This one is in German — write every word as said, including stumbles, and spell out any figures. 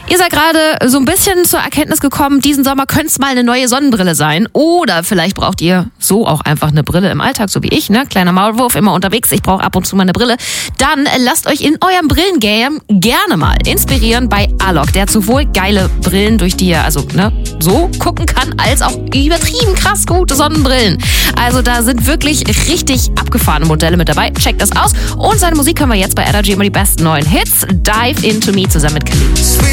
Ihr seid gerade so ein bisschen zur Erkenntnis gekommen, diesen Sommer könnte es mal eine neue Sonnenbrille sein. Oder vielleicht braucht ihr so auch einfach eine Brille im Alltag, so wie ich, ne? Kleiner Maulwurf, immer unterwegs, ich brauche ab und zu mal eine Brille. Dann lasst euch in eurem Brillengame gerne mal inspirieren bei Alok. Der hat sowohl geile Brillen, durch die ihr also ne, so gucken kann, als auch übertrieben krass gute Sonnenbrillen. Also da sind wirklich richtig abgefahrene Modelle mit dabei. Checkt das aus. Und seine Musik hören wir jetzt bei Energy immer die besten neuen Hits. Dive Into Me zusammen mit Khalid.